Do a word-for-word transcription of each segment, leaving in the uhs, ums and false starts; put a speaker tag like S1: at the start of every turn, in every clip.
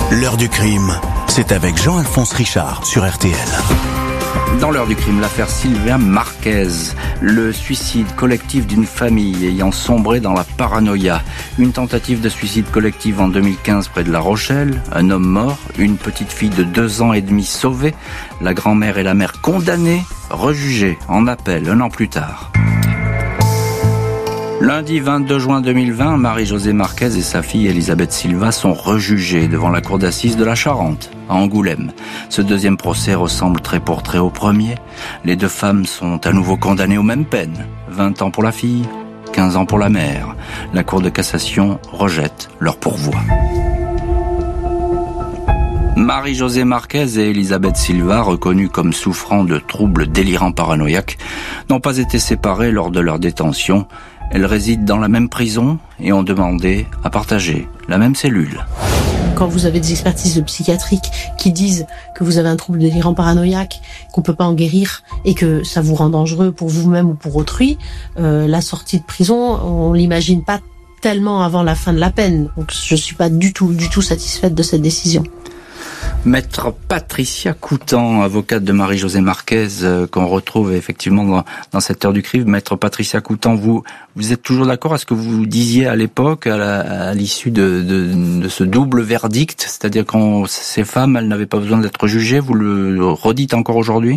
S1: L'heure du crime, c'est avec Jean-Alphonse Richard sur R T L.
S2: Dans l'heure du crime, l'affaire Sylvia Marquez, le suicide collectif d'une famille ayant sombré dans la paranoïa. Une tentative de suicide collectif en deux mille quinze près de La Rochelle, un homme mort, une petite fille de deux ans et demi sauvée, la grand-mère et la mère condamnées, rejugées en appel un an plus tard. Lundi vingt-deux juin deux mille vingt, Marie-Josée Marquez et sa fille Elisabeth Silva sont rejugées devant la cour d'assises de la Charente, à Angoulême. Ce deuxième procès ressemble trait pour trait au premier. Les deux femmes sont à nouveau condamnées aux mêmes peines. vingt ans pour la fille, quinze ans pour la mère. La cour de cassation rejette leur pourvoi. Marie-Josée Marquez et Elisabeth Silva, reconnues comme souffrant de troubles délirants paranoïaques, n'ont pas été séparées lors de leur détention. Elles résident dans la même prison et ont demandé à partager la même cellule.
S3: Quand vous avez des expertises psychiatriques qui disent que vous avez un trouble délirant paranoïaque, qu'on peut pas en guérir et que ça vous rend dangereux pour vous-même ou pour autrui, euh, la sortie de prison, on l'imagine pas tellement avant la fin de la peine. Donc je suis pas du tout, du tout satisfaite de cette décision.
S2: Maître Patricia Coutan, avocate de Marie-Josée Marquez, euh, qu'on retrouve effectivement dans, dans cette heure du crime. Maître Patricia Coutan, vous, vous êtes toujours d'accord à ce que vous disiez à l'époque, à, la, à l'issue de, de, de ce double verdict, c'est-à-dire que ces femmes, elles n'avaient pas besoin d'être jugées, vous le redites encore aujourd'hui?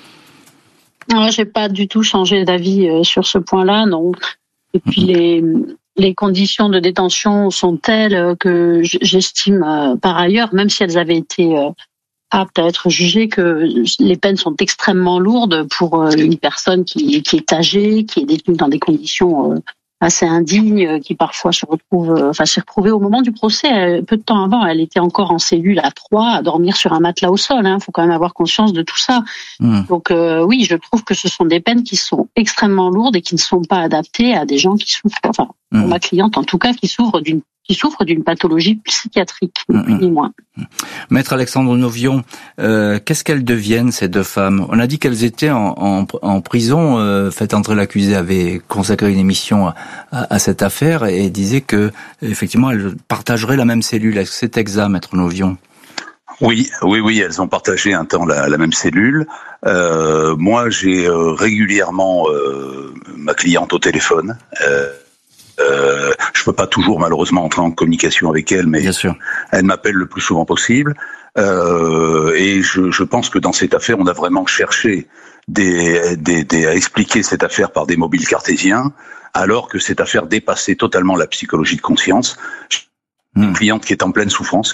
S4: Non, j'ai pas du tout changé d'avis euh, sur ce point-là, non. Et puis les... Les conditions de détention sont telles que j'estime euh, par ailleurs, même si elles avaient été euh, aptes à être jugées, que les peines sont extrêmement lourdes pour euh, une personne qui, qui est âgée, qui est détenue dans des conditions euh, assez indignes, qui parfois se retrouve, euh, enfin s'est retrouvée au moment du procès, elle, peu de temps avant, elle était encore en cellule à trois, à dormir sur un matelas au sol. Hein, faut quand même avoir conscience de tout ça. Mmh. Donc euh, oui, je trouve que ce sont des peines qui sont extrêmement lourdes et qui ne sont pas adaptées à des gens qui souffrent, enfin pour mmh. ma cliente en tout cas, qui souffre d'une qui souffrent d'une pathologie psychiatrique, mmh. ni moins.
S2: Maître Alexandre Novion, euh, qu'est-ce qu'elles deviennent ces deux femmes? On a dit qu'elles étaient en, en, en prison. Euh, Faites entrer l'accusé avait consacré une émission à, à, à cette affaire et disait que effectivement elles partageraient la même cellule. Est-ce que c'est exact, Maître Novion?
S5: Oui, oui, oui, elles ont partagé un temps la, la même cellule. Euh, moi, j'ai euh, régulièrement euh, ma cliente au téléphone. Euh, Euh, je peux pas toujours malheureusement entrer en communication avec elle, mais elle m'appelle le plus souvent possible. Euh, et je, je pense que dans cette affaire, on a vraiment cherché des, des, des, à expliquer cette affaire par des mobiles cartésiens, alors que cette affaire dépassait totalement la psychologie de conscience. Une mmh. cliente qui est en pleine souffrance,